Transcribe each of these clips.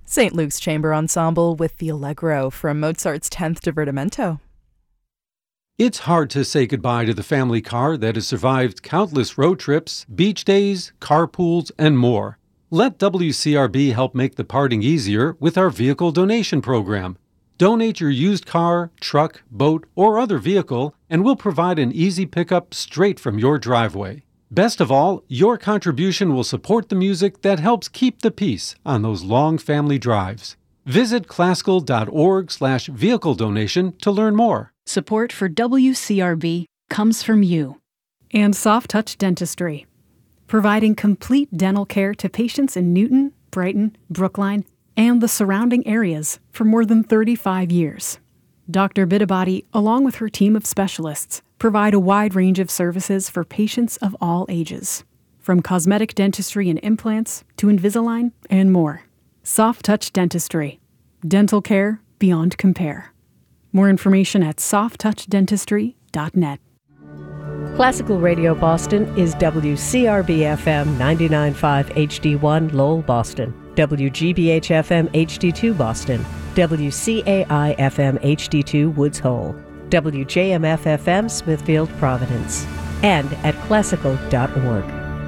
St. Luke's Chamber Ensemble with the Allegro from Mozart's 10th Divertimento. It's hard to say goodbye to the family car that has survived countless road trips, beach days, carpools, and more. Let WCRB help make the parting easier with our vehicle donation program. Donate your used car, truck, boat, or other vehicle, and we'll provide an easy pickup straight from your driveway. Best of all, your contribution will support the music that helps keep the peace on those long family drives. Visit classical.org/vehicle donation to learn more. Support for WCRB comes from you. And Soft Touch Dentistry, providing complete dental care to patients in Newton, Brighton, Brookline, and the surrounding areas for more than 35 years. Dr. Bitabati, along with her team of specialists, provide a wide range of services for patients of all ages, from cosmetic dentistry and implants to Invisalign and more. Soft Touch Dentistry, dental care beyond compare. More information at softtouchdentistry.net. Classical Radio Boston is WCRB-FM 99.5 HD1 Lowell, Boston, WGBH-FM HD2 Boston, WCAI-FM HD2 Woods Hole, WJMF-FM Smithfield, Providence, and at classical.org.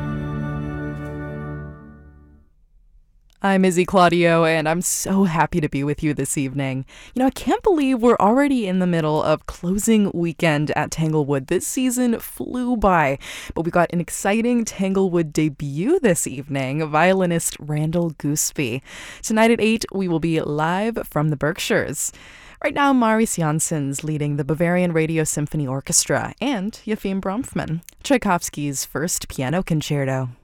I'm Izzy Claudio, and I'm so happy to be with you this evening. I can't believe we're already in the middle of closing weekend at Tanglewood. This season flew by, but we got an exciting Tanglewood debut this evening, violinist Randall Gooseby. Tonight at 8, we will be live from the Berkshires. Right now, Marius Janssen's leading the Bavarian Radio Symphony Orchestra and Yefim Bronfman, Tchaikovsky's first piano concerto.